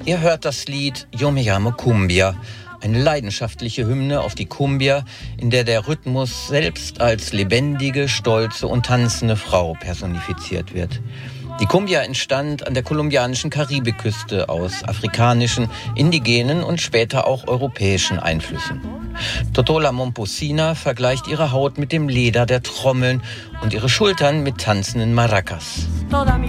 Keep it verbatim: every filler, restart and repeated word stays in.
Ihr hört das Lied Yo me llamo Cumbia, eine leidenschaftliche Hymne auf die Cumbia, in der der Rhythmus selbst als lebendige, stolze und tanzende Frau personifiziert wird. Die Cumbia entstand an der kolumbianischen Karibikküste aus afrikanischen, indigenen und später auch europäischen Einflüssen. Totola Momposina vergleicht ihre Haut mit dem Leder der Trommeln und ihre Schultern mit tanzenden Maracas.